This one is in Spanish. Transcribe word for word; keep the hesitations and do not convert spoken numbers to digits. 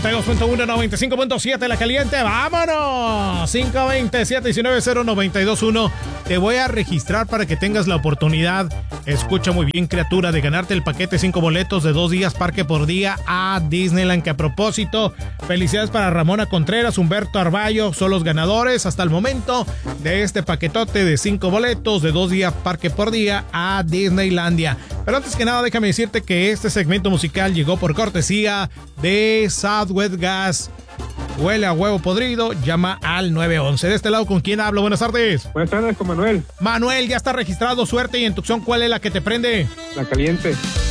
noventa y dos punto uno, noventa y cinco punto siete, La Caliente. ¡Vámonos! cinco dos siete, uno nueve cero, nueve dos uno. Te voy a registrar para que tengas la oportunidad, escucha muy bien, criatura, de ganarte el paquete cinco boletos de dos días parque por día a Disneyland. Que a propósito, felicidades para Ramona Contreras, Humberto Arballo, son los ganadores hasta el momento de este paquetote de cinco boletos de dos días parque por día a Disneylandia. Pero antes que nada, déjame decirte que este segmento musical llegó por cortesía de Southwest Gas. Huele a huevo podrido, llama al nueve once. De este lado, ¿con quién hablo? Buenas tardes. Buenas tardes, con Manuel. Manuel, ya está registrado, suerte. Y en tu opción, ¿cuál es la que te prende? La Caliente.